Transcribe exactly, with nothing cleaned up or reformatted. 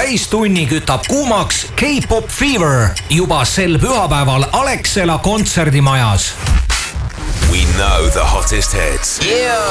täistunni kütab kuumaks K-pop Fever juba sel pühapäeval Alexela kontserdimajas. We know the hottest hits. Yeah.